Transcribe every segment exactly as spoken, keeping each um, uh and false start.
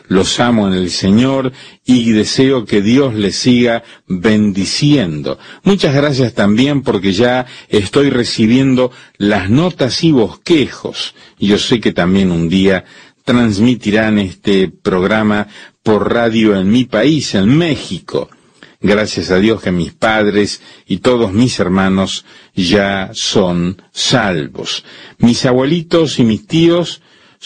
los amo en el Señor y deseo que Dios les siga bendiciendo. Muchas gracias también porque ya estoy recibiendo las notas y bosquejos. Yo sé que también un día transmitirán este programa por radio en mi país, en México. Gracias a Dios que mis padres y todos mis hermanos ya son salvos. Mis abuelitos y mis tíos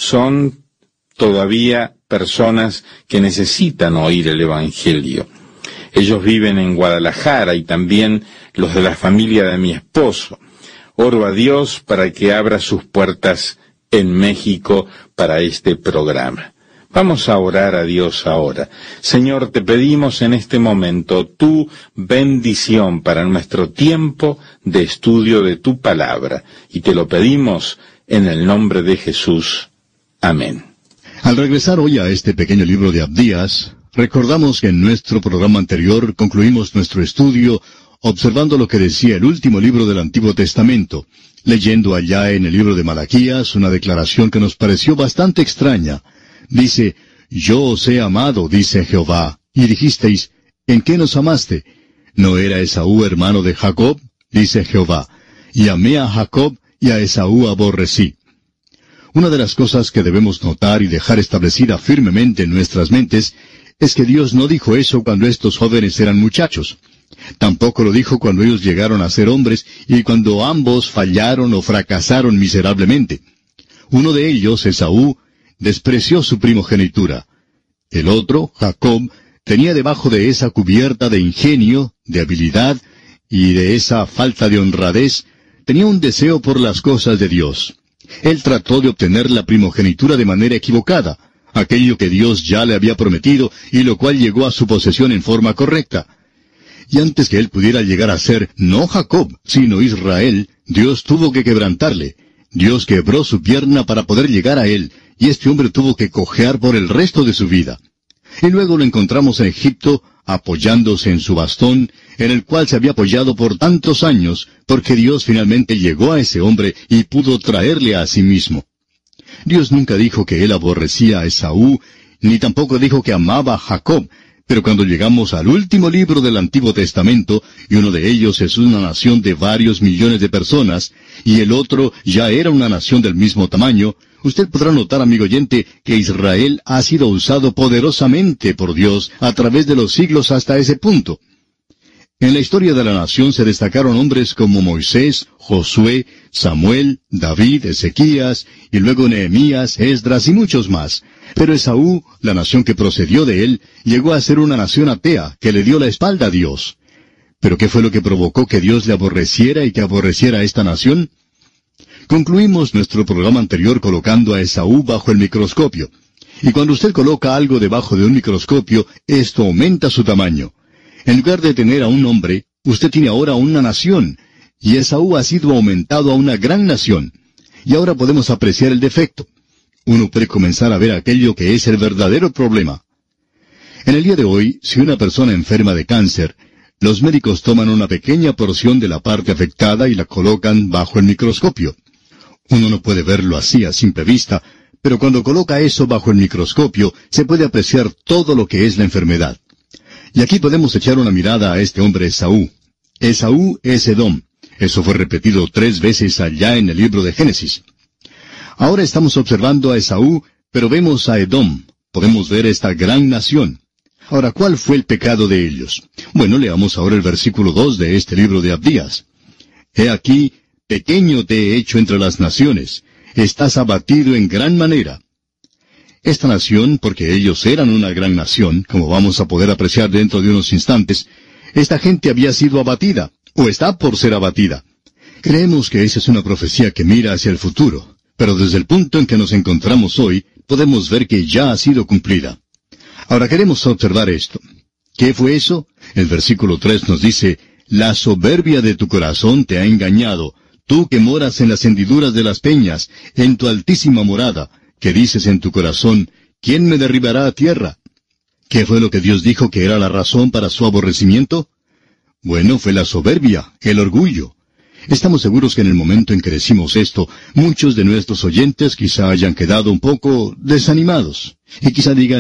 son todavía personas que necesitan oír el Evangelio. Ellos viven en Guadalajara y también los de la familia de mi esposo. Oro a Dios para que abra sus puertas en México para este programa. Vamos a orar a Dios ahora. Señor, te pedimos en este momento tu bendición para nuestro tiempo de estudio de tu palabra, y te lo pedimos en el nombre de Jesús. Amén. Al regresar hoy a este pequeño libro de Abdías, recordamos que en nuestro programa anterior concluimos nuestro estudio observando lo que decía el último libro del Antiguo Testamento, leyendo allá en el libro de Malaquías una declaración que nos pareció bastante extraña. Dice, yo os he amado, dice Jehová, y dijisteis, ¿en qué nos amaste? ¿No era Esaú hermano de Jacob? Dice Jehová, y amé a Jacob y a Esaú aborrecí. Una de las cosas que debemos notar y dejar establecida firmemente en nuestras mentes es que Dios no dijo eso cuando estos jóvenes eran muchachos. Tampoco lo dijo cuando ellos llegaron a ser hombres y cuando ambos fallaron o fracasaron miserablemente. Uno de ellos, Esaú, despreció su primogenitura. El otro, Jacob, tenía debajo de esa cubierta de ingenio, de habilidad y de esa falta de honradez, tenía un deseo por las cosas de Dios. Él trató de obtener la primogenitura de manera equivocada, aquello que Dios ya le había prometido y lo cual llegó a su posesión en forma correcta. Y antes que él pudiera llegar a ser no Jacob, sino Israel, Dios tuvo que quebrantarle. Dios quebró su pierna para poder llegar a él, y este hombre tuvo que cojear por el resto de su vida. Y luego lo encontramos en Egipto, apoyándose en su bastón, en el cual se había apoyado por tantos años, porque Dios finalmente llegó a ese hombre y pudo traerle a sí mismo. Dios nunca dijo que él aborrecía a Esaú, ni tampoco dijo que amaba a Jacob, pero cuando llegamos al último libro del Antiguo Testamento, y uno de ellos es una nación de varios millones de personas, y el otro ya era una nación del mismo tamaño, usted podrá notar, amigo oyente, que Israel ha sido usado poderosamente por Dios a través de los siglos hasta ese punto. En la historia de la nación se destacaron hombres como Moisés, Josué, Samuel, David, Ezequías, y luego Nehemías, Esdras y muchos más. Pero Esaú, la nación que procedió de él, llegó a ser una nación atea, que le dio la espalda a Dios. ¿Pero qué fue lo que provocó que Dios le aborreciera y que aborreciera a esta nación? Concluimos nuestro programa anterior colocando a Esaú bajo el microscopio. Y cuando usted coloca algo debajo de un microscopio, esto aumenta su tamaño. En lugar de tener a un hombre, usted tiene ahora una nación, y Esaú ha sido aumentado a una gran nación. Y ahora podemos apreciar el defecto. Uno puede comenzar a ver aquello que es el verdadero problema. En el día de hoy, si una persona enferma de cáncer, los médicos toman una pequeña porción de la parte afectada y la colocan bajo el microscopio. Uno no puede verlo así a simple vista, pero cuando coloca eso bajo el microscopio, se puede apreciar todo lo que es la enfermedad. Y aquí podemos echar una mirada a este hombre Esaú. Esaú es Edom. Eso fue repetido tres veces allá en el libro de Génesis. Ahora estamos observando a Esaú, pero vemos a Edom. Podemos ver esta gran nación. Ahora, ¿cuál fue el pecado de ellos? Bueno, leamos ahora el versículo dos de este libro de Abdías. He aquí, pequeño te he hecho entre las naciones. Estás abatido en gran manera. Esta nación, porque ellos eran una gran nación, como vamos a poder apreciar dentro de unos instantes, esta gente había sido abatida, o está por ser abatida. Creemos que esa es una profecía que mira hacia el futuro, pero desde el punto en que nos encontramos hoy, podemos ver que ya ha sido cumplida. Ahora queremos observar esto. ¿Qué fue eso? El versículo tres nos dice, la soberbia de tu corazón te ha engañado, tú que moras en las hendiduras de las peñas, en tu altísima morada, que dices en tu corazón, ¿quién me derribará a tierra? ¿Qué fue lo que Dios dijo que era la razón para su aborrecimiento? Bueno, fue la soberbia, el orgullo. Estamos seguros que en el momento en que decimos esto, muchos de nuestros oyentes quizá hayan quedado un poco desanimados, y quizá digan,